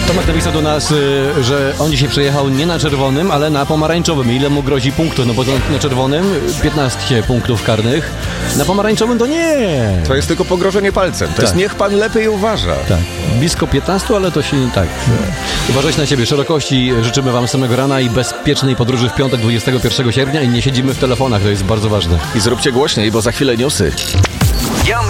Tomek napisał do nas, że on dzisiaj przejechał nie na czerwonym, ale na pomarańczowym. Ile mu grozi punktów? No bo na czerwonym 15 punktów karnych, na pomarańczowym to nie. To jest tylko pogrożenie palcem. To jest niech pan lepiej uważa. Tak, blisko 15, ale to się tak. Uważajcie na siebie. Szerokości życzymy wam samego rana i bezpiecznej podróży w piątek 21 sierpnia i nie siedzimy w telefonach, to jest bardzo ważne. I zróbcie głośniej, bo za chwilę newsy.